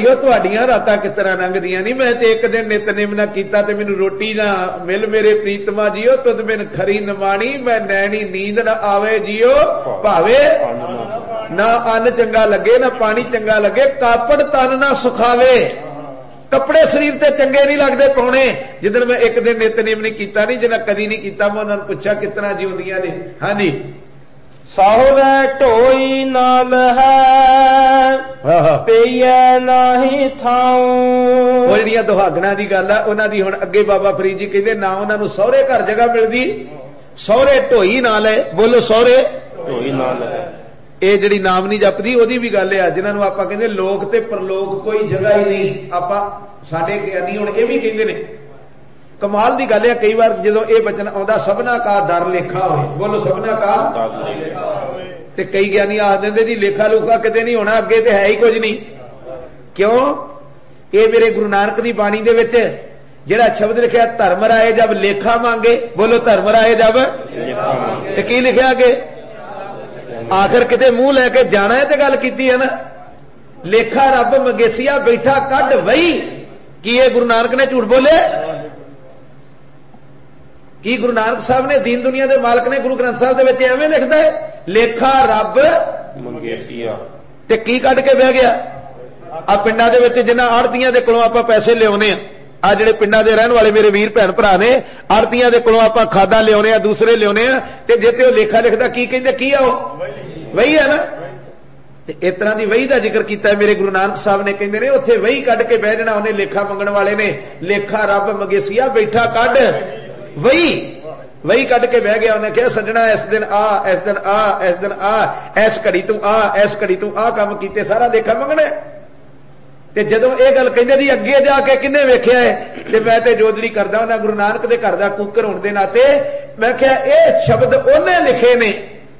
JIO ਤੁਹਾਡੀਆਂ ਰਾਤਾਂ ਕਿਸ ਤਰ੍ਹਾਂ ਲੰਘਦੀਆਂ ਨਹੀਂ। ਮੈਂ ਤੇ ਇੱਕ ਦਿਨ ਨਿਤਨੇਮ ਨਾ ਕੀਤਾ ਤੇ ਮੈਨੂੰ ਰੋਟੀ ਨਾ ਮਿਲ ਮੇਰੇ ਪ੍ਰੀਤਮਾ ਜੀਓ, ਤੁਧ ਬਿਨ ਖਰੀ ਨਮਾਣੀ ਮੈਂ ਨੈਣੀ ਨੀਂਦ ਨਾ ਆਵੇ ਜੀਓ, ਭਾਵੇ ਨਾ ਅੰਨ ਚੰਗਾ ਲੱਗੇ ਨਾ ਪਾਣੀ ਚੰਗਾ ਲੱਗੇ, ਕਾਪੜ ਤਨ ਨਾ ਸੁਖਾਵੇ। ਕੱਪੜੇ ਸਰੀਰ ਤੇ ਚੰਗੇ ਨਹੀਂ ਲੱਗਦੇ ਪਾਉਣੇ। ਜਿੱਦਣ ਮੈਂ ਇੱਕ ਦਿਨ ਨਿਤਨੇਮ ਨਹੀਂ ਕੀਤਾ ਨਹੀਂ, ਜਿਹਨਾਂ ਕਦੀ ਨਹੀਂ ਕੀਤਾ, ਮੈਂ ਉਹਨਾਂ ਨੂੰ ਪੁੱਛਿਆ ਕਿਤਨਾ ਜਿਉਂਦੀਆਂ ਨੇ। ਹਾਂਜੀ, ਸਾਹੁਰੇ ਢੋਈ ਨਾਲ ਹੈ ਪਈਐ ਨਾਹੀ ਥਾਉ। ਉਹ ਜਿਹੜੀਆਂ ਦੁਹਾਗਣਾ ਦੀ ਗੱਲ ਆ ਉਹਨਾਂ ਦੀ ਹੁਣ ਅੱਗੇ ਬਾਬਾ ਫਰੀਦ ਜੀ ਕਹਿੰਦੇ ਨਾ ਉਹਨਾਂ ਨੂੰ ਸਹੁਰੇ ਘਰ ਜਗ੍ਹਾ ਮਿਲਦੀ, ਸਹੁਰੇ ਢੋਈ ਨਾਲ ਹੈ। ਬੋਲੋ ਸਹੁਰੇ ਢੋਈ ਨਾਲ ਹੈ। ਇਹ ਜਿਹੜੀ ਨਾਮ ਨਹੀਂ ਜਪਦੀ ਉਹਦੀ ਵੀ ਗੱਲ ਆ, ਜਿਨ੍ਹਾਂ ਨੂੰ ਆਪਾਂ ਕਹਿੰਦੇ ਲੋਕ ਤੇ ਪਰਲੋਕ ਕੋਈ ਜਗ੍ਹਾ ਹੀ ਨਹੀਂ। ਆਪਾਂ ਸਾਡੇ ਗਿਆਨੀ ਹੁਣ ਇਹ ਵੀ ਕਹਿੰਦੇ ਨੇ, ਕਮਾਲ ਦੀ ਗੱਲ ਆ, ਕਈ ਵਾਰ ਜਦੋਂ ਇਹ ਬਚਨ ਆਉਂਦਾ ਸਭਨਾ ਕਾ ਦਰ ਲੇਖਾ ਹੋਏ। ਬੋਲੋ ਸਭਨਾ ਕਾ, ਤੇ ਕਈ ਗਿਆਨੀ ਆਖ ਦਿੰਦੇ ਜੀ ਲੇਖਾ ਲੂਖਾ ਕਿਤੇ ਨਹੀਂ ਹੋਣਾ, ਅੱਗੇ ਤੇ ਹੈ ਹੀ ਕੁਝ ਨਹੀਂ। ਕਿਉਂ? ਇਹ ਮੇਰੇ ਗੁਰੂ ਨਾਨਕ ਦੀ ਬਾਣੀ ਦੇ ਵਿੱਚ ਜਿਹੜਾ ਸ਼ਬਦ ਲਿਖਿਆ ਧਰਮ ਰਾਏ ਜਬ ਲੇਖਾ ਮੰਗੇ। ਬੋਲੋ ਧਰਮ ਰਾਏ ਜਬ, ਤੇ ਕੀ ਲਿਖਿਆ ਅੱਗੇ? ਆਖਰ ਕਿਤੇ ਮੂੰਹ ਲੈ ਕੇ ਜਾਣਾ ਹੈ ਤੇ ਗੱਲ ਕੀਤੀ ਹੈ ਨਾ। ਲੇਖਾ ਰੱਬ ਮਗੇਸੀਆ ਬੈਠਾ ਕੱਢ ਵਈ। ਕੀ ਇਹ ਗੁਰੂ ਨਾਨਕ ਨੇ ਝੂਠ ਬੋਲੇ? ਕੀ ਗੁਰੂ ਨਾਨਕ ਸਾਹਿਬ ਨੇ, ਦੀਨ ਦੁਨੀਆ ਦੇ ਮਾਲਕ ਨੇ, ਗੁਰੂ ਗ੍ਰੰਥ ਸਾਹਿਬ ਦੇ ਵਿੱਚ ਐਵੇਂ ਲਿਖਦਾ ਹੈ ਲੇਖਾ ਰੱਬ ਮੰਗੇਸੀਆ, ਤੇ ਕੀ ਕੱਢ ਕੇ ਬਹਿ ਗਿਆ? ਆ ਪਿੰਡਾਂ ਦੇ ਵਿੱਚ ਜਿਨ੍ਹਾਂ ਆੜਤੀਆਂ ਦੇ ਕੋਲੋਂ ਆਪਾਂ ਪੈਸੇ ਲਿਆਉਨੇ ਆ ਜਿਹੜੇ ਪਿੰਡਾਂ ਦੇ ਰਹਿਣ ਵਾਲੇ ਮੇਰੇ ਵੀਰ ਭੈਣ ਭਰਾ ਨੇ, ਆੜਤੀਆਂ ਦੇ ਕੋਲੋਂ ਆਪਾਂ ਖਾਦਾਂ ਲਿਆਉਨੇ ਆ, ਦੂਸਰੇ ਲਿਆਉਨੇ ਆ, ਤੇ ਜੇ ਤੇ ਉਹ ਲੇਖਾ ਲਿਖਦਾ ਕੀ ਕਹਿੰਦੇ? ਕੀ ਆ ਉਹ? ਵਹੀ ਹੈ ਨਾ। ਤੇ ਇਸ ਤਰ੍ਹਾਂ ਦੀ ਵਹੀ ਦਾ ਜ਼ਿਕਰ ਕੀਤਾ ਮੇਰੇ ਗੁਰੂ ਨਾਨਕ ਸਾਹਿਬ ਨੇ। ਕਹਿੰਦੇ ਨੇ ਉੱਥੇ ਵਹੀ ਕੱਢ ਕੇ ਬਹਿ ਜਾਣਾ ਉਹਨੇ, ਲੇਖਾ ਮੰਗਣ ਵਾਲੇ ਨੇ। ਲੇਖਾ ਰੱਬ ਮਗੇਸੀਆ ਬੈਠਾ ਕੱਢ ਵਹੀ ਕੱਢ ਕੇ ਬਹਿ ਗਿਆ। ਉਹਨੇ ਕਿਹਾ ਸੱਜਣਾ ਇਸ ਦਿਨ ਆ, ਇਸ ਦਿਨ ਆ, ਇਸ ਦਿਨ ਆ, ਇਸ ਘੜੀ ਤੂੰ ਆ, ਇਸ ਘੜੀ ਤੂੰ ਆ ਕੰਮ ਕੀਤੇ, ਸਾਰਾ ਲੇਖਾ ਮੰਗਣਾ। ਤੇ ਜਦੋਂ ਇਹ ਗੱਲ ਕਹਿੰਦੇ ਜੀ ਅੱਗੇ ਜਾ ਕੇ ਕਿੰਨੇ ਵੇਖਿਆ ਹੈ, ਤੇ ਮੈਂ ਤੇ ਜੋਦੜੀ ਕਰਦਾ ਉਹਨਾਂ ਗੁਰੂ ਨਾਨਕ ਦੇ ਘਰ ਦਾ ਕੂਕਰ ਹੋਣ ਦੇ ਨਾਤੇ ਮੈਂ ਕਿਹਾ ਇਹ ਸ਼ਬਦ ਉਹਨੇ ਲਿਖੇ ਨੇ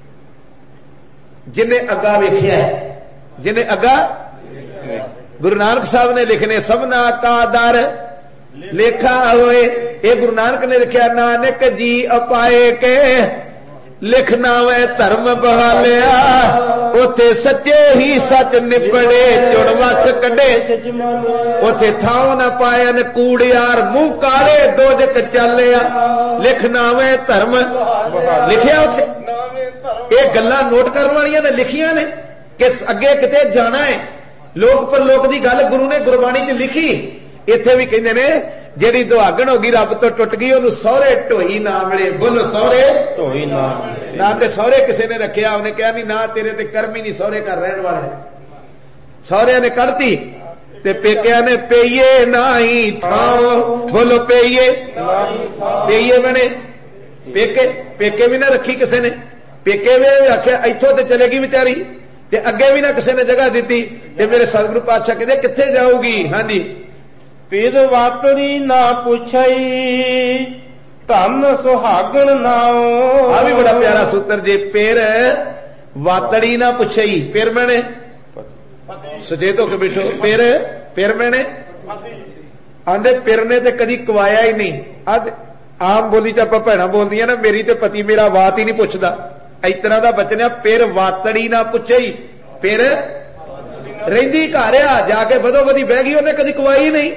ਜਿਹਨੇ ਅੱਗਾ ਵੇਖਿਆ ਹੈ, ਜਿਹਨੇ ਅੱਗਾ ਗੁਰੂ ਨਾਨਕ ਸਾਹਿਬ ਨੇ ਲਿਖਨੇ। ਸਭਨਾ ਕਾ ਦਰ ਲੇਖਾ ਹੋਏ। ਇਹ ਗੁਰੂ ਨਾਨਕ ਨੇ ਲਿਖਿਆ ਨਾਨਕ ਜੀ ਅਪਾਏ ਕੇ ਲਿਖਣਾ ਵੈ ਧਰਮ ਬਹਾਲਿਆ, ਉਥੇ ਸੱਚੇ ਹੀ ਸੱਚ ਨਿਪੜੇ ਚੁਣ ਵੱਖ ਕੱਢੇ, ਉਥੇ ਥਾਂ ਨਾ ਪਾਇਨ ਕੂੜਿਆਰ ਮੂੰਹ ਕਾਲੇ ਦੋਜਕ ਚੱਲਿਆ। ਲਿਖਣਾ ਵੈ ਧਰਮ ਲਿਖਿਆ ਉੱਥੇ। ਇਹ ਗੱਲਾਂ ਨੋਟ ਕਰਨ ਵਾਲੀਆਂ ਨੇ ਲਿਖੀਆਂ ਨੇ ਕਿ ਅੱਗੇ ਕਿਤੇ ਜਾਣਾ ਹੈ। ਲੋਕ ਪਰਲੋਕ ਦੀ ਗੱਲ ਗੁਰੂ ਨੇ ਗੁਰਬਾਣੀ 'ਚ ਲਿਖੀ। ਇੱਥੇ ਵੀ ਕਹਿੰਦੇ ਨੇ ਜਿਹੜੀ ਦੁਹਾਗਣ ਹੋ ਗਈ ਰੱਬ ਤੋਂ ਟੁੱਟ ਗਈ ਉਹਨੂੰ ਸਹੁਰੇ ਢੋਈ ਨਾ ਮਿਲੇ। ਬੋਲੋ ਸਹੁਰੇ ਢੋਈ ਨਾ ਤੇ ਸਹੁਰੇ ਕਿਸੇ ਨੇ ਰੱਖਿਆ। ਉਹਨੇ ਕਿਹਾ ਨਹੀਂ ਨਾ ਤੇਰੇ ਤੇ ਕਰਮ ਹੀ ਨਹੀਂ ਸਹੁਰੇ ਘਰ ਰਹਿਣ ਵਾਲੇ। ਸਹੁਰਿਆਂ ਨੇ ਕੱਢਤੀ ਤੇ ਪੇਕਿਆਂ ਨੇ ਪਈਏ ਨਾਹੀ ਥਾਉ। ਬੋਲੋ ਪਈਏ ਪਈਏ ਬਣੇ ਪੇਕੇ ਵੀ ਨਾ ਰੱਖੀ ਕਿਸੇ ਨੇ। ਪੇਕੇ ਵੀ ਆਖਿਆ ਇੱਥੋਂ ਤੇ ਚਲੇਗੀ ਵਿਚਾਰੀ, ਤੇ ਅੱਗੇ ਵੀ ਨਾ ਕਿਸੇ ਨੇ ਜਗ੍ਹਾ ਦਿੱਤੀ। ਤੇ ਮੇਰੇ ਸਤਿਗੁਰੂ ਪਾਤਸ਼ਾਹ ਕਹਿੰਦੇ ਕਿੱਥੇ ਜਾਊਗੀ? ਹਾਂਜੀ, ਪੀਰ ਵਾਤੜੀ ਨਾ ਪੁੱਛਈ ਧਨ ਸੁਹਾਗਣ ਨਾਉ। ਆ ਵੀ ਬੜਾ ਪਿਆਰਾ ਸੂਤਰ ਜੇ। ਪੀਰ ਵਾਤੜੀ ਨਾ ਪੁੱਛਈ। ਪੀਰ ਮੈਨੇ ਸਜੇ ਹੋ ਕੇ ਬੈਠੋ। ਪੀਰ ਮੈਨੇ ਆਂਦੇ ਪੀਰ ਨੇ ਤੇ ਕਦੀ ਕਵਾਇਆ ਹੀ ਨਹੀਂ। ਅੱਜ ਆਮ ਬੋਲੀ ਚ ਆਪਾਂ ਭੈਣਾਂ ਬੋਲਦੀਆਂ ਨਾ, ਮੇਰੀ ਤੇ ਪਤੀ ਮੇਰਾ ਬਾਤ ਹੀ ਨਹੀਂ ਪੁੱਛਦਾ। ਇਸ ਤਰ੍ਹਾਂ ਦਾ ਬਚਨ ਆ ਪੀਰ ਵਾਤੜੀ ਨਾ ਪੁੱਛਈ। ਪੀਰ ਰਹਿੰਦੀ ਘਰ ਆ, ਜਾ ਕੇ ਵਧੋ ਵਧੀ ਬਹਿ ਗਈ, ਉਹਨੇ ਕਦੀ ਕਵਾਈ ਨਹੀਂ।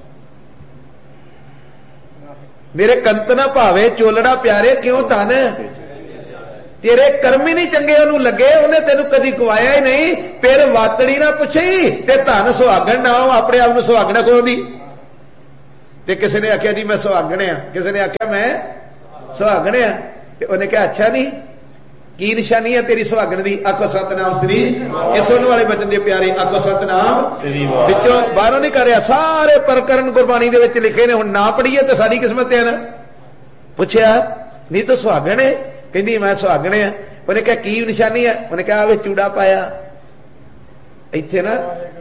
ਮੇਰੇ ਕੰਤ ਨਾ ਭਾਵੇ ਚੋਲੜਾ ਪਿਆਰੇ ਕਿਉਂ ਧਨ, ਤੇਰੇ ਕਰਮ ਹੀ ਨਹੀਂ ਚੰਗੇ ਉਹਨੂੰ ਲੱਗੇ, ਉਹਨੇ ਤੈਨੂੰ ਕਦੀ ਕਵਾਇਆ ਹੀ ਨਹੀਂ। ਫਿਰ ਵਾਤੜੀ ਨਾ ਪੁੱਛੀ ਤੇ ਧਨ ਸੁਹਾਗਣ ਨਾ ਹੋ। ਆਪਣੇ ਆਪ ਨੂੰ ਸੁਹਾਗਣਾ ਕੋਦੀ। ਤੇ ਕਿਸੇ ਨੇ ਆਖਿਆ ਜੀ ਮੈਂ ਸੁਹਾਗਣ ਆ, ਕਿਸੇ ਨੇ ਆਖਿਆ ਮੈਂ ਸੁਹਾਗਣ ਆ। ਤੇ ਉਹਨੇ ਕਿਹਾ ਅੱਛਾ ਨਹੀਂ, ਕੀ ਨਿਸ਼ਾਨੀ ਹੈ ਤੇਰੀ ਸੁਹਾਗਣ ਦੀ? ਆਖੋ ਸਤਨਾਮ ਸ੍ਰੀ। ਇਹ ਸੁਣਨ ਵਾਲੇ ਬਚਨ ਦੇ ਪਿਆਰੇ, ਆਖੋ ਸਤਨਾਮ ਸ੍ਰੀ। ਵਿੱਚੋਂ ਬਾਹਰੋਂ ਨਹੀਂ ਕਰ ਰਿਹਾ, ਸਾਰੇ ਪ੍ਰਕਰਨ ਗੁਰਬਾਣੀ ਦੇ ਵਿੱਚ ਲਿਖੇ ਨੇ। ਹੁਣ ਨਾ ਪੜੀਏ ਤੇ ਸਾਡੀ ਕਿਸਮਤ ਹੈ ਨਾ। ਪੁੱਛਿਆ ਨਹੀਂ ਤੂੰ ਸੁਹਾਗਣ ਹੈ? ਕਹਿੰਦੀ ਮੈਂ ਸੁਹਾਗਣ ਆ। ਉਹਨੇ ਕਿਹਾ ਕੀ ਨਿਸ਼ਾਨੀ ਹੈ? ਉਹਨੇ ਕਿਹਾ ਆਵੇ ਚੂੜਾ ਪਾਇਆ। ਇੱਥੇ ਨਾ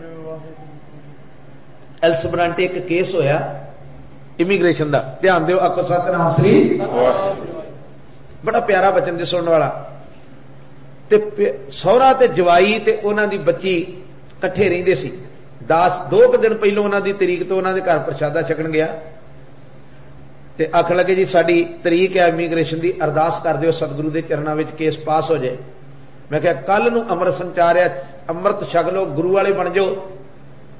ਐਲਸਬਰਾਂਟੇ ਇੱਕ ਕੇਸ ਹੋਇਆ ਇਮੀਗ੍ਰੇਸ਼ਨ ਦਾ, ਧਿਆਨ ਦਿਓ। ਆਖੋ ਸਤਨਾਮ ਸ੍ਰੀ। ਬੜਾ ਪਿਆਰਾ ਬਚਨ ਜੇ ਸੁਣਨ ਵਾਲਾ। ਤੇ ਸਹੁਰਾ ਤੇ ਜਵਾਈ ਤੇ ਉਹਨਾਂ ਦੀ ਬੱਚੀ ਇਕੱਠੇ ਰਹਿੰਦੇ ਸੀ। 2 ਦਿਨ ਪਹਿਲੋਂ ਉਹਨਾਂ ਦੀ ਤਰੀਕ ਤੋਂ ਉਹਨਾਂ ਦੇ ਘਰ ਪ੍ਰਸ਼ਾਦਾ ਛਕਣ ਗਿਆ। ਤੇ ਆਖਣ ਲੱਗੇ ਜੀ ਸਾਡੀ ਤਰੀਕ ਹੈ ਇਮੀਗ੍ਰੇਸ਼ਨ ਦੀ, ਅਰਦਾਸ ਕਰ ਦਿਓ ਸਤਿਗੁਰੂ ਦੇ ਚਰਨਾਂ ਵਿੱਚ ਕੇਸ ਪਾਸ ਹੋ ਜਾਏ। ਮੈਂ ਕਿਹਾ ਕੱਲ ਨੂੰ ਅੰਮ੍ਰਿਤ ਸੰਚਾਰਿਆ, ਅੰਮ੍ਰਿਤ ਛਕ ਲਓ, ਗੁਰੂ ਵਾਲੇ ਬਣ ਜਾਓ।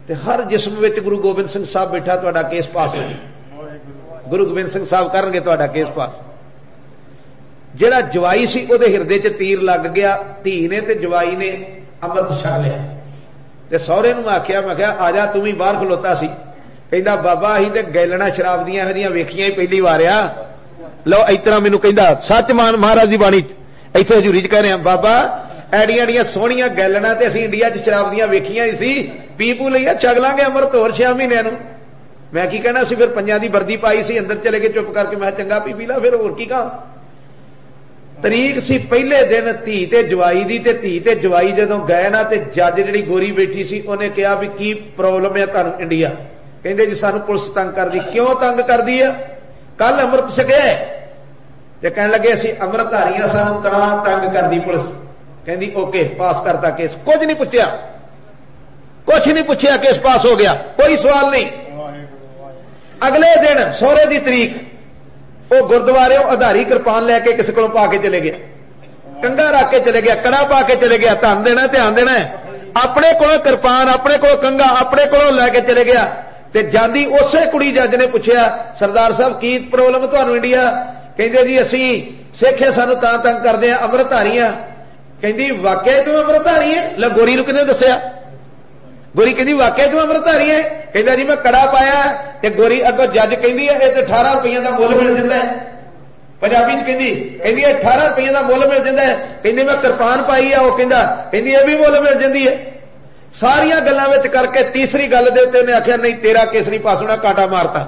ਤੇ हर जिस्म विच गुरु गोबिंद सिंह साहब बैठा तुहाडा केस पास हो। गुरु गोबिंद सिंह साहब करनगे तुहाडा केस पास। जिहड़ा जवाई सी उहदे हिरदे च तीर लग गया। धी ने ते जवाई ने अमृत छक लिया ते सहुरे नूं आख्या, मैं कहा आ जा, तू भी बाहर खलोता सी। कहंदा बाबा असीं ते गैलना शराब दियां हरियां वेखियां ही पहली वार आ। लो इस तरह मैनूं कहंदा सच मान महाराज दी बाणी इत्थे हजूरी च कह रहे हैं, बाबा ਐਡੀਆਂ ਐਡੀਆਂ ਸੋਹਣੀਆਂ ਗੈਲਣਾ ਤੇ ਅਸੀਂ ਇੰਡੀਆ 'ਚ ਸ਼ਰਾਬ ਦੀਆਂ ਵੇਖੀਆਂ ਹੀ ਸੀ, ਪੀ ਪੂ ਲਈਆ ਛਕ ਲਾਂਗੇ ਅਮਰਤ ਹੋਰ 6 ਮਹੀਨਿਆਂ ਨੂੰ। ਮੈਂ ਕੀ ਕਹਿਣਾ ਸੀ, ਫਿਰ ਪੰਜਾਂ ਦੀ ਵਰਦੀ ਪਾਈ ਸੀ, ਅੰਦਰ ਚਲੇ ਗਏ ਚੁੱਪ ਕਰਕੇ। ਮੈਂ ਚੰਗਾ ਪੀ ਲਾ, ਫਿਰ ਹੋਰ ਕੀ ਕਹਾਂ। ਤਰੀਕ ਸੀ ਪਹਿਲੇ ਦਿਨ ਧੀ ਤੇ ਜਵਾਈ ਦੀ, ਤੇ ਧੀ ਤੇ ਜਵਾਈ ਜਦੋਂ ਗਏ ਨਾ ਤੇ ਜੱਜ ਜਿਹੜੀ ਗੋਰੀ ਬੈਠੀ ਸੀ ਉਹਨੇ ਕਿਹਾ ਵੀ ਕੀ ਪ੍ਰੋਬਲਮ ਹੈ ਤੁਹਾਨੂੰ ਇੰਡੀਆ। ਕਹਿੰਦੇ ਜੀ ਸਾਨੂੰ ਪੁਲਿਸ ਤੰਗ ਕਰਦੀ। ਕਿਉਂ ਤੰਗ ਕਰਦੀ ਆ? ਕੱਲ ਅੰਮ੍ਰਿਤ ਛਕਿਆ ਤੇ ਕਹਿਣ ਲੱਗੇ ਅਸੀਂ ਅੰਮ੍ਰਿਤਧਾਰੀਆਂ, ਸਾਨੂੰ ਤਾਂ ਤੰਗ ਕਰਦੀ ਪੁਲਿਸ। ਕਹਿੰਦੀ ਓਕੇ ਪਾਸ ਕਰਤਾ ਕੇਸ। ਕੁਝ ਨਹੀਂ ਪੁੱਛਿਆ, ਕੁਛ ਨਹੀਂ ਪੁੱਛਿਆ, ਕੇਸ ਪਾਸ ਹੋ ਗਿਆ, ਕੋਈ ਸਵਾਲ ਨਹੀਂ। ਅਗਲੇ ਦਿਨ ਸਹੁਰੇ ਦੀ ਤਰੀਕ, ਉਹ ਗੁਰਦੁਆਰਿਓਂ ਆਧਾਰੀ ਕਿਰਪਾਨ ਲੈ ਕੇ ਕਿਸੇ ਕੋਲੋਂ ਪਾ ਕੇ ਚਲੇ ਗਿਆ, ਕੰਗਾ ਰੱਖ ਕੇ ਚਲੇ ਗਿਆ, ਕੜਾ ਪਾ ਕੇ ਚਲੇ ਗਿਆ। ਧਨ ਦੇਣਾ, ਧਿਆਨ ਦੇਣਾ। ਆਪਣੇ ਕੋਲੋਂ ਕਿਰਪਾਨ, ਆਪਣੇ ਕੋਲੋਂ ਕੰਗਾ, ਆਪਣੇ ਕੋਲੋਂ ਲੈ ਕੇ ਚਲੇ ਗਿਆ। ਤੇ ਜਾਂਦੀ ਉਸੇ ਕੁੜੀ ਜੱਜ ਨੇ ਪੁੱਛਿਆ, ਸਰਦਾਰ ਸਾਹਿਬ ਕੀ ਪ੍ਰੋਬਲਮ ਤੁਹਾਨੂੰ ਇੰਡੀਆ? ਕਹਿੰਦੇ ਜੀ ਅਸੀਂ ਸਿੱਖ ਸਾਨੂੰ ਤਾਂ ਤੰਗ ਕਰਦੇ ਆ, ਅੰਮ੍ਰਿਤਧਾਰੀ ਆ। ਕਹਿੰਦੀ ਵਾਕਿਆ ਤੂੰ ਅੰਮ੍ਰਿਤਧਾਰੀ ਹੈ? ਲੈ ਗੋਰੀ ਨੂੰ ਕਿਹਨੇ ਦੱਸਿਆ? ਗੋਰੀ ਕਹਿੰਦੀ ਵਾਕਿਆ ਤੂੰ ਅੰਮ੍ਰਿਤਧਾਰੀ ਹੈ? ਕਹਿੰਦਾ ਜੀ ਮੈਂ ਕੜਾ ਪਾਇਆ। ਤੇ ਗੋਰੀ ਅੱਗੋਂ ਜੱਜ ਕਹਿੰਦੀ ਹੈ ਇਹ ਤੇ 18 ਰੁਪਈਆਂ ਦਾ ਮੁੱਲ ਮਿਲ ਜਾਂਦਾ ਹੈ। ਪੰਜਾਬੀ ਚ ਕਹਿੰਦੀ 18 ਰੁਪਈਆਂ ਦਾ ਮੁੱਲ ਮਿਲ ਜਾਂਦਾ ਹੈ। ਕਹਿੰਦੀ ਮੈਂ ਕਿਰਪਾਨ ਪਾਈ ਆ। ਉਹ ਕਹਿੰਦੀ ਇਹ ਵੀ ਮੁੱਲ ਮਿਲ ਜਾਂਦੀ ਹੈ। ਸਾਰੀਆਂ ਗੱਲਾਂ ਵਿੱਚ ਕਰਕੇ ਤੀਸਰੀ ਗੱਲ ਦੇ ਉੱਤੇ ਉਹਨੇ ਆਖਿਆ ਨਹੀਂ ਤੇਰਾ ਕੇਸ ਨਹੀਂ ਪਾਸ ਹੋਣਾ, ਕਾਂਟਾ ਮਾਰਤਾ।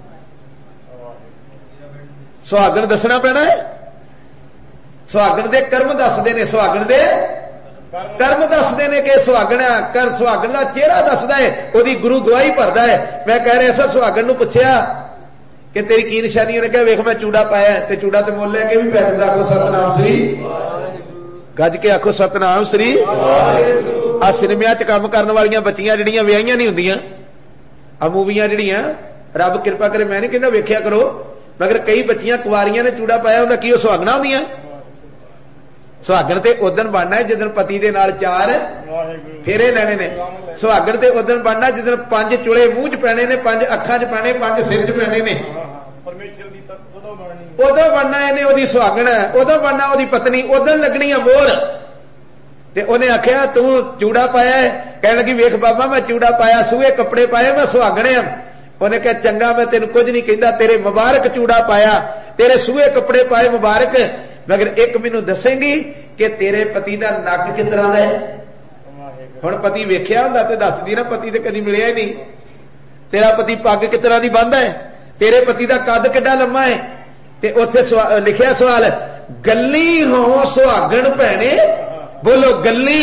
ਸੁਹਾਗਣ ਦੱਸਣਾ ਪੈਣਾ ਹੈ। ਸੁਹਾਗਣ ਦੇ ਕਰਮ ਦੱਸਦੇ ਨੇ, ਸੁਹਾਗਣ ਦੇ ਕਰਮ ਦੱਸਦੇ ਨੇ ਕਿ ਸੁਹਾਗਣ ਕਰ, ਸੁਹਾਗਣ ਦਾ ਚਿਹਰਾ ਦੱਸਦਾ ਹੈ, ਉਹਦੀ ਗੁਰੂ ਗਵਾਹੀ ਭਰਦਾ ਹੈ। ਮੈਂ ਕਹਿ ਰਿਹਾ ਸੀ ਸੁਹਾਗਣ ਨੂੰ ਪੁੱਛਿਆ ਕਿ ਤੇਰੀ ਕੀ ਨਿਸ਼ਾਨੀ? ਉਹਨੇ ਕਿਹਾ ਵੇਖ ਮੈਂ ਚੂੜਾ ਪਾਇਆ, ਤੇ ਚੂੜਾ ਤੇ ਮੁੱਲ ਲੈ ਕੇ ਵੀ ਪੈ ਦਿੰਦਾ। ਆਖੋ ਸਤਨਾਮ ਸ੍ਰੀ, ਗੱਜ ਕੇ ਆਖੋ ਸਤਨਾਮ ਸ੍ਰੀ। ਆ ਸਿਨੇਮਿਆਂ 'ਚ ਕੰਮ ਕਰਨ ਵਾਲੀਆਂ ਬੱਚੀਆਂ ਜਿਹੜੀਆਂ ਵਿਆਹੀਆਂ ਨਹੀਂ ਹੁੰਦੀਆਂ, ਆ ਮੂਵੀਆਂ ਜਿਹੜੀਆਂ, ਰੱਬ ਕਿਰਪਾ ਕਰੇ, ਮੈਂ ਨਹੀਂ ਕਹਿੰਦਾ ਵੇਖਿਆ ਕਰੋ, ਮਗਰ ਕਈ ਬੱਚੀਆਂ ਕੁਆਰੀਆਂ ਨੇ ਚੂੜਾ ਪਾਇਆ ਹੁੰਦਾ, ਕੀ ਉਹ ਸੁਹਾਗਣਾ ਹੁੰਦੀਆਂ? ਸੁਹਾਗਣ ਤੇ ਉਦਣ ਬਣਨਾ ਹੈ ਜਿੱਦਣ ਪਤੀ ਦੇ ਨਾਲ 4 ਫੇਰੇ ਲੈਣੇ ਨੇ। ਸੁਹਾਗਣ ਤੇ ਉਦਣ ਬਣਨਾ ਜਿੱਦਣ 5 ਚੁਲੇ ਮੂੰਹ 'ਚ ਪੈਣੇ ਨੇ, 5 ਅੱਖਾਂ 'ਚ ਪੈਣੇ, 5 ਸਿਰ 'ਚ ਪੈਣੇ ਨੇ। ਉਦੋਂ ਬਣਨਾ ਇਹਨੇ ਉਹਦੀ ਸੁਹਾਗਣ, ਉਦੋਂ ਬਣਨਾ ਉਹਦੀ ਪਤਨੀ, ਉਦੋਂ ਲੱਗਣੀ ਆ ਮੋਹਰ। ਤੇ ਉਹਨੇ ਆਖਿਆ ਤੂੰ ਚੂੜਾ ਪਾਇਆ? ਕਹਿਣ ਲੱਗੀ ਵੇਖ ਬਾਬਾ ਮੈਂ ਚੂੜਾ ਪਾਇਆ, ਸੂਹੇ ਕੱਪੜੇ ਪਾਏ, ਮੈਂ ਸੁਹਾਗਣ ਆ। ਉਹਨੇ ਕਿਹਾ ਚੰਗਾ ਮੈਂ ਤੈਨੂੰ ਕੁਝ ਨਹੀਂ ਕਹਿੰਦਾ, ਤੇਰੇ ਮੁਬਾਰਕ ਚੂੜਾ ਪਾਇਆ, ਤੇਰੇ ਸੂਹੇ ਕੱਪੜੇ ਪਾਏ, ਮੁਬਾਰਕ। ਮਗਰ ਇੱਕ ਮੈਨੂੰ ਦੱਸੇਂਗੀ ਕਿ ਤੇਰੇ ਪਤੀ ਦਾ ਨੱਕ ਕਿਸ ਤਰ੍ਹਾਂ ਦਾ ਹੈ? ਹੁਣ ਪਤੀ ਵੇਖਿਆ ਹੁੰਦਾ ਤੇ ਦੱਸਦੀ ਨਾ, ਪਤੀ ਤੇ ਕਦੀ ਮਿਲਿਆ ਹੀ ਨਹੀਂ। ਤੇਰਾ ਪਤੀ ਪੱਗ ਕਿਸ ਤਰ੍ਹਾਂ ਦੀ ਬੰਨ੍ਹਦਾ ਹੈ? ਤੇਰੇ ਪਤੀ ਦਾ ਕੱਦ ਕਿੱਡਾ ਲੰਮਾ ਹੈ? ਤੇ ਉੱਥੇ ਲਿਖਿਆ ਸਵਾਲ, ਗੱਲੀ ਹੋ ਸੁਹਾਗਣ ਭੈਣੇ, ਬੋਲੋ ਗੱਲੀ।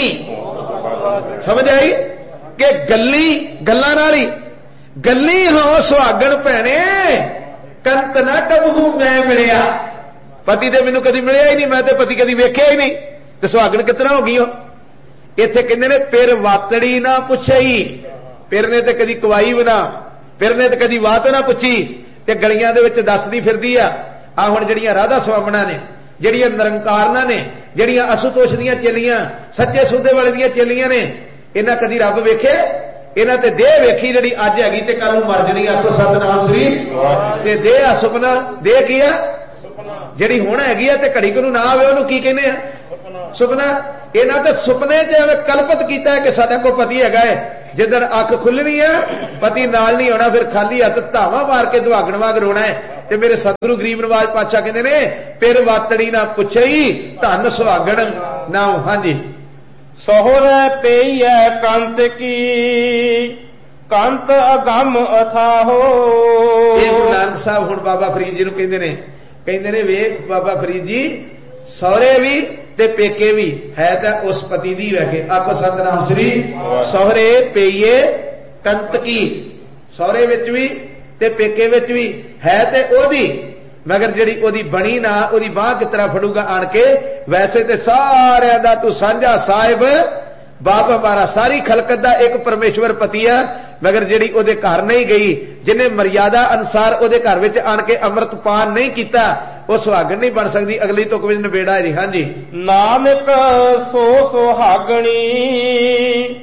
ਸਮਝ ਆਈ ਕਿ ਗੱਲੀ ਗੱਲਾਂ ਨਾਲ ਹੀ, ਗੱਲੀ ਹੋ ਸੁਹਾਗਣ ਭੈਣੇ, ਕੰਤ ਨਾ ਕਬਹੂ ਮੈਂ ਮਿਲਿਆ। ਪਤੀ ਤੇ ਮੈਨੂੰ ਕਦੀ ਮਿਲਿਆ ਹੀ ਨਹੀਂ, ਮੈਂ ਤੇ ਪਤੀ ਕਦੀ ਵੇਖਿਆ ਹੀ ਨਹੀਂ, ਤੇ ਸੁਹਾਗਣ ਕਿਤਨਾ ਹੋ ਗਈ? ਇੱਥੇ ਕਹਿੰਦੇ ਨੇ ਪਿਰ ਵਾਤੜੀ ਨਾ ਪੁੱਛਈ। ਪਿਰ ਨੇ ਤੇ ਕਦੀ ਕਵਾਈ ਬਣਾ, ਪਿਰ ਨੇ ਤੇ ਕਦੀ ਬਾਤ ਨਾ ਪੁੱਛੀ, ਤੇ ਗਲੀਆਂ ਦੇ ਵਿੱਚ ਦੱਸਦੀ ਫਿਰਦੀ ਆ। ਆ ਹੁਣ ਜਿਹੜੀਆਂ ਰਾਧਾ ਸਵਾਮਣਾ ਨੇ, ਜਿਹੜੀਆਂ ਨਿਰੰਕਾਰਨਾਂ ਨੇ, ਜਿਹੜੀਆਂ ਅਸੁਤੋਸ਼ ਦੀਆਂ ਚੇਲੀਆਂ, ਸੱਚੇ ਸੌਦੇ ਵਾਲੇ ਦੀਆਂ ਚੇਲੀਆਂ ਨੇ, ਇਹਨਾਂ ਕਦੀ ਰੱਬ ਵੇਖੇ? ਇਹਨਾਂ ਤੇ ਦੇਹ ਵੇਖੀ ਜਿਹੜੀ ਅੱਜ ਹੈਗੀ ਤੇ ਕੱਲ ਨੂੰ ਮਰ ਜਣੀ। ਆਖੋ ਸਤਨਾਮ ਸ੍ਰੀ। ਤੇ ਦੇਹ ਆ ਸੁਪਨਾ, ਦੇਹ ਕੀ ਆ? ਜਿਹੜੀ ਹੁਣ ਹੈਗੀ ਆ ਤੇ ਘੜੀ ਨੂੰ ਨਾ ਆਵੇ ਉਹਨੂੰ ਕੀ ਕਹਿੰਦੇ ਆ? ਸੁਪਨਾ। ਇਹਨਾਂ ਤੇ ਸੁਪਨੇ 'ਚ ਐਵੇਂ ਕਲਪਤ ਕੀਤਾ ਹੈ ਕਿ ਸਾਡਾ ਕੋਈ ਪਤੀ ਹੈਗਾ ਹੈ। ਜਿੱਦਣ ਅੱਖ ਖੁੱਲਣੀ ਆ ਪਤੀ ਨਾਲ ਨਹੀਂ ਹੋਣਾ, ਫਿਰ ਖਾਲੀ ਹੱਥ ਧਾਵਾ ਮਾਰ ਕੇ ਦੁਹਾਗਣ ਵਾਂਗ ਰੋਣਾ ਹੈ। ਤੇ ਮੇਰੇ ਸਤਿਗੁਰੂ ਗਰੀਬ ਨਵਾਜ ਪਾਤਸ਼ਾਹ ਕਹਿੰਦੇ ਨੇ ਪਿਰ ਵਾਤੜੀ ਨਾ ਪੁੱਛਈ, ਧਨ ਸੁਹਾਗਣ ਨਾ। ਹਾਂਜੀ, ਸਹੁਰੇ ਪਈਐ ਕੰਤ ਕੀ, ਕੰਤ ਅਗੰਮ ਅਥਾਹੋ। ਇਹ ਗੁਰੂ ਨਾਨਕ ਸਾਹਿਬ ਹੁਣ ਬਾਬਾ ਫਰੀਦ ਜੀ ਨੂੰ ਕਹਿੰਦੇ ਨੇ ਵੇਖ ਬਾਬਾ ਫਰੀਦ ਜੀ, ਸਹੁਰੇ ਵੀ ਤੇ ਪੇਕੇ ਵੀ ਹੈ ਤਾਂ ਉਸ ਪਤੀ ਦੀ ਵੈਕੇ। ਆਖੋ ਸਤਨਾਮ ਸ੍ਰੀ। ਸਹੁਰੇ ਪਈਏ ਕੰਤ ਕੀ, ਸਹੁਰੇ ਵਿੱਚ ਵੀ ਤੇ ਪੇਕੇ ਵਿੱਚ ਵੀ ਹੈ ਤੇ ਉਹਦੀ, ਮਗਰ ਜਿਹੜੀ ਉਹਦੀ ਬਣੀ ਨਾ, ਉਹਦੀ ਬਾਂਹ ਕਿਸ ਤਰ੍ਹਾਂ ਫੜੂਗਾ ਆਣ ਕੇ? ਵੈਸੇ ਤੇ ਸਾਰਿਆਂ ਦਾ ਤੂੰ ਸਾਂਝਾ ਸਾਹਿਬ ਬਾਪ ਹਮਾਰਾ, ਸਾਰੀ ਖਲਕਤ ਦਾ ਇੱਕ ਪਰਮੇਸ਼ਵਰ ਪਤੀ ਆ, ਮਗਰ ਜਿਹੜੀ ਉਹਦੇ ਘਰ ਨਹੀਂ ਗਈ, ਜਿਹਨੇ ਮਰਿਆਦਾ ਅਨੁਸਾਰ ਉਹਦੇ ਘਰ ਵਿੱਚ ਆਣ ਕੇ ਅੰਮ੍ਰਿਤ ਪਾਨ ਨਹੀਂ ਕੀਤਾ, ਉਹ ਸੁਹਾਗਣ ਨਹੀਂ ਬਣ ਸਕਦੀ। ਅਗਲੀ ਤੁਕ ਵਿੱਚ ਨਿਬੇੜਾ ਜੀ। ਹਾਂਜੀ, ਨਾਨਕ ਸੋ ਸੁਹਾਗਣੀ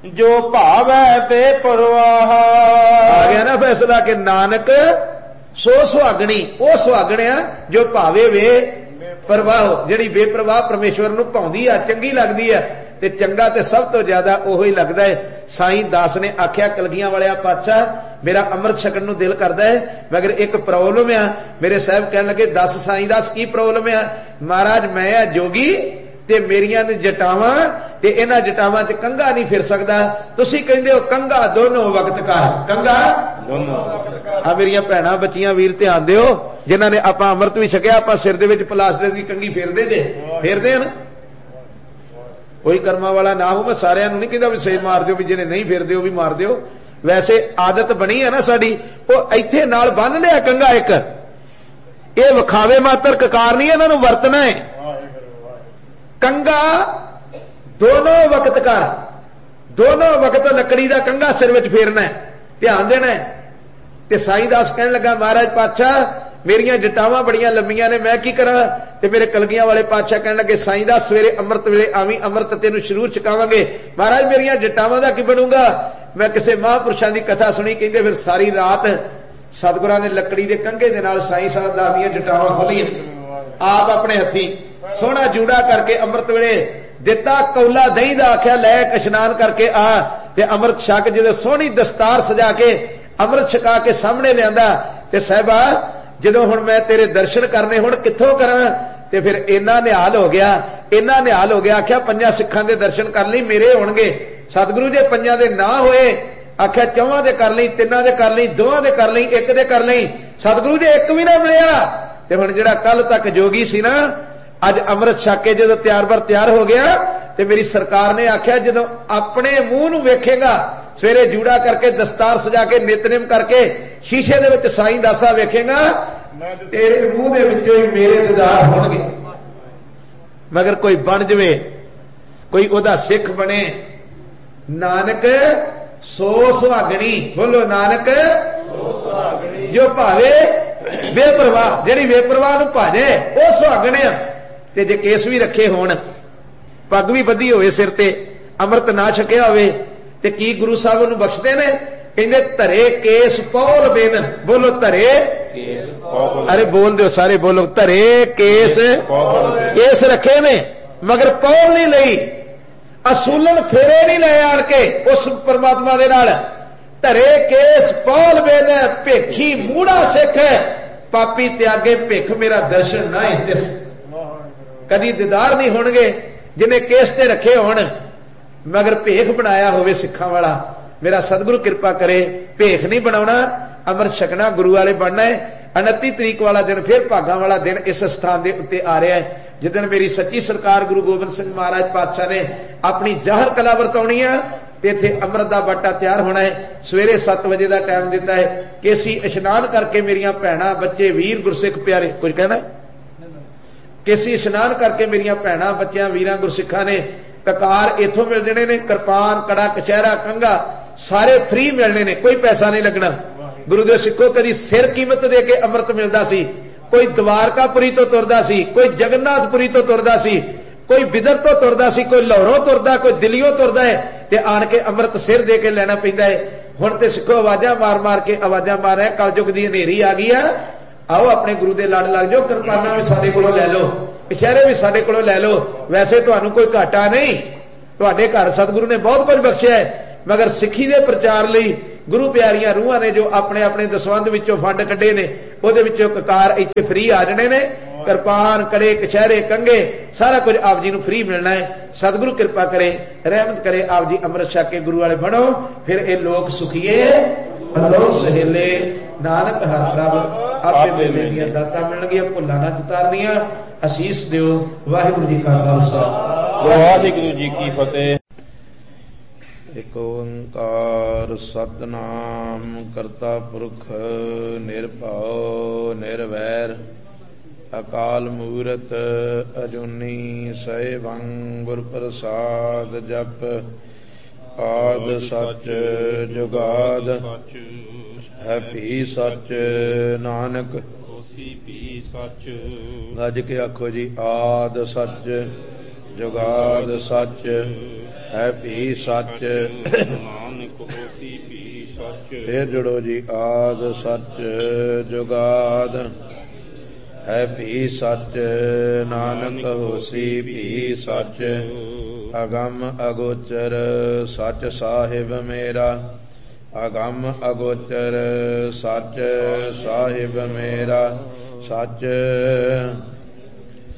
जो भावै बेपरवाह। आ गया ना फैसला कि नानक सो सुहागणी, वो सुहागणिया जो भावे वे परवाह, जिहड़ी बेपरवाह परमेश्वर नूं भाउंदी आ, चंगी लगदी है। ते चंगा ते सब तो ज्यादा ओहो ही लगदा है। साईं दास ने आख्या कलगियां वालिया पातशाह मेरा अमृत छकण नूं दिल करदा है, मगर एक प्रॉब्लम आ। मेरे साहब कहण लगे दस साईं दास की प्रॉब्लम आ? महाराज मैं आ जोगी ते मेरियां ने जटावां ते इन्हां जटावां च कंघा नहीं फिर सकदा। तुसीं कहंदे हो कंघा दोनों वक्त का, कंघा दोनों आ। मेरियां भैणां बच्चियां वीर ध्यान दिओ, जिन्हां ने आपां अमृत भी छकिया, आपां सिर दे विच प्लास्टर दी कंघी फेरदे जे, फेरदे हन। कोई कर्मा वाला ना हो, मैं सारिਆਂ ਨੂੰ नहीं कहता भी सही मार दिओ, भी जिन्हें नहीं फेरदे हो भी मार दिओ। वैसे आदत बनी है ना साडी, ਉਹ ਇੱਥੇ ਨਾਲ ਬੰਨ ਲਿਆ ਕੰਘਾ ਇੱਕ, ਇਹ ਵਿਖਾਵੇ ਮਾਤਰ ਕਕਾਰ ਨਹੀਂ, ਇਹਨਾਂ ਨੂੰ ਵਰਤਣਾ ਹੈ। कंघा दोनों वक्त का, दोनों वक्त लकड़ी का कंघा सिर में फेरना है, ध्यान देना है। ते साईं दास कहने लगा महाराज पातशाह मेरियां जटावां बड़ियां लंबियां ने, मैं की करा? ते मेरे कलगियां वाले पातशाह कहने लगे साईं दास सवेरे अमृत वेले आवी, अमृत तेनू शरूर छकावांगे। महाराज मेरियां जटावां दा की बनूंगा? मैं किसी महापुरुषां दी कथा सुनी, कहंदे फिर सारी रात सतगुरां ने लकड़ी दे कंघे दे नाल साईं साहब दा दीयां जटावां खोलियां, आप अपने हथी सोहना जूड़ा करके अमृत वेले दिता। कौला दही दा आख्या लै इशनान करके आ, ते अमृत छक जदों सोहनी दस्तार सजा के अमृत छका के सामने लियांदा। ते साहिबा जदों हुण मैं तेरे दर्शन करने, हुण कित्थों करां? ते फिर इन्ना निहाल हो गया, इन्ना निहाल हो गया। आख्या पंजां सिखां दे दर्शन कर लई, मेरे होणगे। सतगुरु जे पंजां दे ना होए, आख्या चौहां दे कर लई, तिन्नां दे कर लई, दोहां दे कर लई, एक दे कर लई। सतगुरु जे एक भी ना मिलिया ते हुण जिहड़ा कल तक जोगी सी ना, अज अमृत छक के जदों तैयार बर तैयार हो गया, ते मेरी सरकार ने आख्या जदों अपने मुंह नूं वेखेगा, सवेरे जूड़ा करके दस्तार सजा के नितनेम करके शीशे दे विच साईं दासा वेखेगा, तेरे मुंह दे विचों ही मेरे दीदार होणगे। मगर कोई बन जवे, कोई ओदा सिख बने, नानक सो सुहागणी, बोलो नानक सो सुहागणी जो भावे बेपरवाह, जिहड़ी बेपरवाह नूं भाजे वो सुहागण आ। ते जे केस भी रखे होण, पग भी बधी होवे सिर ते, अमृत ना छकिया होवे, ते की गुरु साहब नूं बख्शदे ने? कहंदे धरे केस पौल बिन, बोलो धरे केस पौल, अरे बोल दिओ सारे, बोलो धरे केस पौल, केस रखे ने मगर पौल नहीं लई, असूलन फेरे नहीं ले आण के उस परमात्मा दे नाल। धरे केस पौल बिन भेखी मूड़ा सिख, पापी त्यागे भिख मेरा दर्शन ना ही दिस। कदी दीदार नहीं होणगे जिन्हें केस ते रखे होण, मगर भेख बनाया होवे सिखां वाला। मेरा सतगुरु कृपा करे, भेख नहीं बनाउणा, अमृत छकना, गुरु वाले बनना है। 29 तरीक वाला दिन फिर भागां वाला दिन इस स्थान दे उत्ते आ रहा है, जिदन मेरी सच्ची सरकार गुरु गोबिंद सिंह महाराज पातशाह ने अपनी जाहर कला वरताउणी है। इत्थे अमृत दा बाटा तैयार होना है। सवेरे 7 बजे का टाइम दिता है। केसी इशनान करके मेरियां भैणां बच्चे वीर गुरसिख प्यारे, कुछ कहना? केसी इशनान करके मेरियां भैणां बच्चियां वीरां गुरसिखां ने ककार इथों मिल जाने ने, किरपान कड़ा कचहरा कंघा सारे फ्री मिलने ने, कोई पैसा नहीं लगना। गुरु दे सिखो कदी सिर कीमत दे के अमृत मिलदा सी, कोई द्वारकापुरी तो तुरदा सी, कोई जगन्नाथपुरी तो तुरदा सी, कोई बिदर तो तुरदा सी, कोई लाहौरों तुरदा, कोई दिल्लीओं तुरदा है, ते आण के अमृत सिर दे के लेना पैंदा है। हुण ते सिखो आवाजां मार मार के आवाजां मार रहे, कलयुग दी हनेरी आ गई है, आओ अपने गुरु दे लड़ लग जाओ, किरपाना भी साडे कोलों लै लो, कचहरे भी साडे कोलों लै लो। वैसे तुहानूं कोई घाटा नहीं, तुहाडे घर सतगुरु ने बहुत कुछ बख्शिया है, मगर सिੱਖੀ दे प्रचार लई गुरु प्यारियां रूहां ने जो अपने अपने दसवंध विचों फंड कढे ने, ਉਹਦੇ ਵਿੱਚੋਂ ककार ਇੱਥੇ फ्री आ जाने ने। किरपान कड़े कचहरे कंघे सारा कुछ आप जी नूं फ्री मिलना है। सतगुरु कृपा करे, रहमत करे, आप जी अमृत छक के गुरु वाले बनो, फिर ये लोग सुखीए लोग सहेले। नानक हर प्रभ आपे मेले दियां दातां मिलणगीआं, भुल्लां ना चितारनियां। असीस दिओ। वाहिगुरू जी का खालसा, वाहिगुरू जी की फतेह। एक ओंकार सतनाम करता पुरख निरभਉ निरवैर अकाल मूरत अजूनी सैभं गुर प्रसाद जप आद सच जुगाद है भी सच नानक होसी भी सच। गज के आखो जी आद सच ਜੁਗਾਦ ਸੱਚ ਹੈ ਭੀ ਸੱਚ। ਨਾਨਕ ਹੋਸੀ ਭੀ ਸੱਚ। ਫੇਰ ਜੁੜੋ ਜੀ। ਆਦ ਸੱਚ ਜੁਗਾਦ ਹੈ ਭੀ ਸੱਚ, ਨਾਨਕ ਹੋਸੀ ਭੀ ਸੱਚ। ਅਗੰਮ ਅਗੋਚਰ ਸੱਚ ਸਾਹਿਬ ਮੇਰਾ, ਅਗੰਮ ਅਗੋਚਰ ਸੱਚ ਸਾਹਿਬ ਮੇਰਾ। ਸੱਚ